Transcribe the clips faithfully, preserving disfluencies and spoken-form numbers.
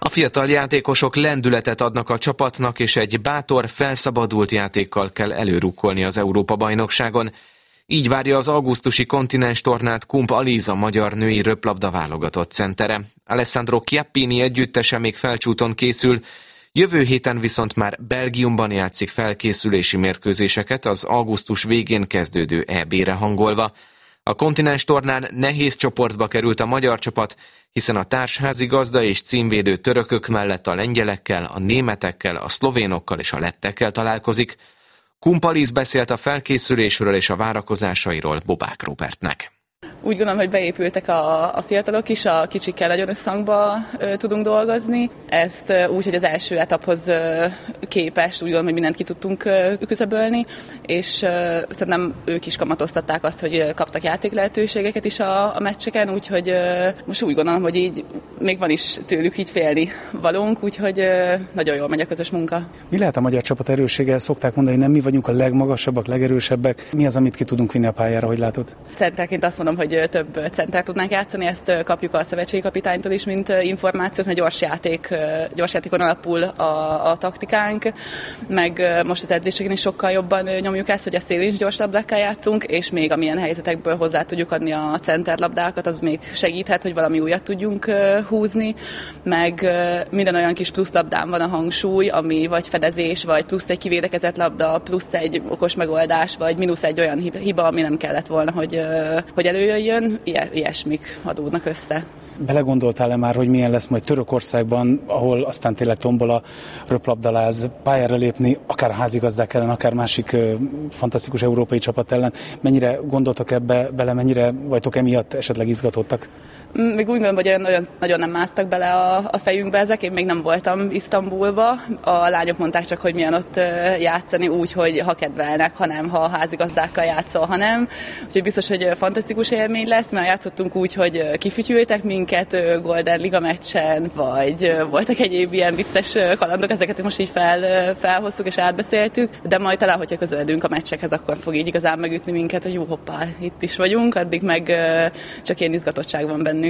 A fiatal játékosok lendületet adnak a csapatnak, és egy bátor, felszabadult játékkal kell előrukkolni az Európa-bajnokságon. Így várja az augusztusi kontinens tornát Kump Alíza magyar női röplabda válogatott centere. Alessandro Chiappini együttese még felcsúton készül, jövő héten viszont már Belgiumban játszik felkészülési mérkőzéseket az augusztus végén kezdődő é bé-re hangolva. A kontinens tornán nehéz csoportba került a magyar csapat, hiszen a társházigazda és címvédő törökök mellett a lengyelekkel, a németekkel, a szlovénokkal és a lettekkel találkozik. Kump Alíz beszélt a felkészülésről és a várakozásairól Bobák Róbertnek. Úgy gondolom, hogy beépültek a, a fiatalok is, a kicsikkel nagyon összhangba ö, tudunk dolgozni. Ezt ö, úgy, hogy az első etaphoz ö, képest úgy gondolom, hogy mindent ki tudtunk ö, küszöbölni, és ö, szerintem ők is kamatoztatták azt, hogy kaptak játék lehetőségeket is a, a meccseken, úgyhogy ö, most úgy gondolom, hogy így még van is tőlük így félni valónk, úgyhogy ö, nagyon jól megy a közös munka. Mi lehet a magyar csapat erőssége? Szokták mondani, nem mi vagyunk a legmagasabbak, legerősebbek. Mi az, amit ki tudunk vinni a pályára, hogy látod? Centerként azt mondom, hogy több center tudnánk játszani, ezt kapjuk a szövetségi kapitánytól is, mint információt, mert gyors játék, gyors játékon alapul a, a taktikánk, meg most az edzéseken is sokkal jobban nyomjuk ezt, hogy a szélén is gyors labdákkal játszunk, és még amilyen helyzetekből hozzá tudjuk adni a center labdákat, az még segíthet, hogy valami újat tudjunk húzni, meg minden olyan kis plusz labdán van a hangsúly, ami vagy fedezés, vagy plusz egy kivédekezett labda, plusz egy okos megoldás, vagy mínusz egy olyan hiba, ami nem kellett volna, hogy, hogy előjöjjön, ilyesmik adódnak össze. Belegondoltál-e már, hogy milyen lesz majd Törökországban, ahol aztán tényleg tombol a röplabdaláz, pályára lépni, akár a házigazdák ellen, akár másik ö, fantasztikus európai csapat ellen? Mennyire gondoltok ebbe bele, mennyire vagytok emiatt esetleg izgatottak? Még úgy gondolom, hogy nagyon, nagyon nem másztak bele a, a fejünkbe ezek. Én még nem voltam Isztambulba. A lányok mondták csak, hogy milyen ott játszani úgy, hogy ha kedvelnek, ha nem, ha a házigazdákkal játszol, ha nem. Úgyhogy biztos, hogy fantasztikus élmény lesz, mert játszottunk úgy, hogy kifütyültek minket Golden Liga meccsen, vagy voltak egyéb ilyen vicces kalandok, ezeket most így fel, felhoztuk és átbeszéltük, de majd talán, hogyha közeledünk a meccsekhez, akkor fog így igazán megütni minket, hogy jó, hoppá, itt is vagyunk, addig meg csak ilyen izgatottság van bennünk.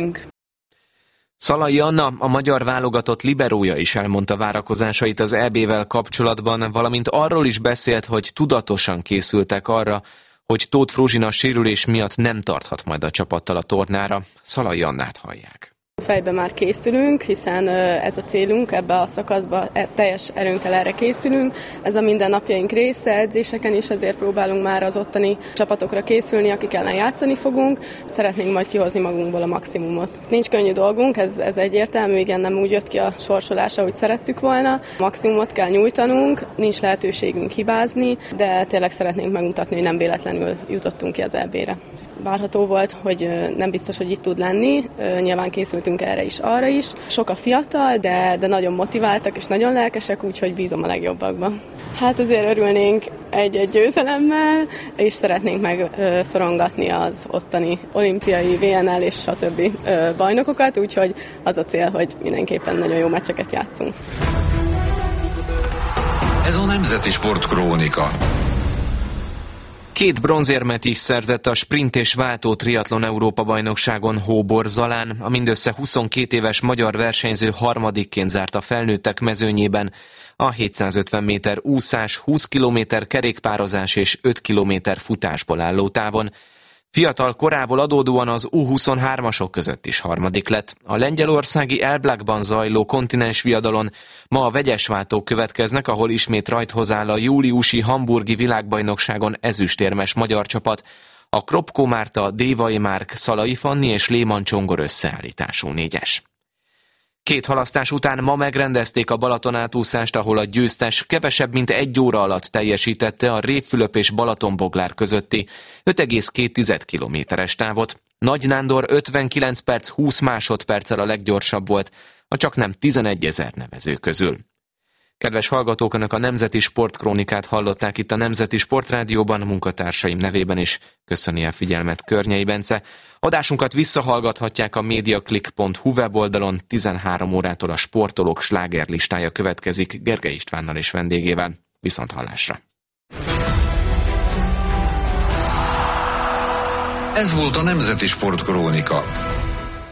Szalai Anna, a magyar válogatott liberója is elmondta várakozásait az é bé-vel kapcsolatban, valamint arról is beszélt, hogy tudatosan készültek arra, hogy Tóth Fruzsina sérülés miatt nem tarthat majd a csapattal a tornára. Szalai Annát hallják. Fejben már készülünk, hiszen ez a célunk, ebbe a szakaszba teljes erőnkkel erre készülünk. Ez a mindennapjaink része, edzéseken is, ezért próbálunk már az ottani csapatokra készülni, akik ellen játszani fogunk. Szeretnénk majd kihozni magunkból a maximumot. Nincs könnyű dolgunk, ez, ez egyértelmű, igen, nem úgy jött ki a sorsolás, ahogy szerettük volna. Maximumot kell nyújtanunk, nincs lehetőségünk hibázni, de tényleg szeretnénk megmutatni, hogy nem véletlenül jutottunk ki az é bé-re. Várható volt, hogy nem biztos, hogy itt tud lenni, nyilván készültünk erre is, arra is. Sok a fiatal, de, de nagyon motiváltak és nagyon lelkesek, úgyhogy bízom a legjobbakban. Hát azért örülnénk egy-egy győzelemmel, és szeretnénk megszorongatni az ottani olimpiai, vé en el és stb. Bajnokokat, úgyhogy az a cél, hogy mindenképpen nagyon jó meccseket játszunk. Ez a Nemzeti Sport Krónika. Két bronzérmet is szerzett a sprint és váltó triatlon Európa-bajnokságon Hóbor Zalán. A mindössze huszonkét éves magyar versenyző harmadikként zárt a felnőttek mezőnyében. A hétszázötven méter úszás, húsz kilométer kerékpározás és öt kilométer futásból álló távon. Fiatal korából adódóan az U huszonhármasok között is harmadik lett. A lengyelországi Elblakban zajló kontinens viadalon ma a vegyes váltók következnek, ahol ismét rajthoz áll a júliusi hamburgi világbajnokságon ezüstérmes magyar csapat. A Kropko Márta, Dévai Márk, Szalai Fanni és Léman Csongor összeállítású négyes. Két halasztás után ma megrendezték a Balaton átúszást, ahol a győztes kevesebb mint egy óra alatt teljesítette a Révfülöp és Balatonboglár közötti öt egész két kilométeres távot. Nagy Nándor ötvenkilenc perc húsz másodperccel a leggyorsabb volt a csaknem tizenegyezer nevező közül. Kedves hallgatók, Önök a Nemzeti Sportkrónikát hallották itt a Nemzeti Sportrádióban, munkatársaim nevében is köszöni a figyelmet Környei Bence. Adásunkat visszahallgathatják a mediaclick pont hu weboldalon, tizenhárom órától a sportolók slágerlistája következik Gergely Istvánnal és vendégével. Viszont hallásra! Ez volt a Nemzeti Sportkrónika.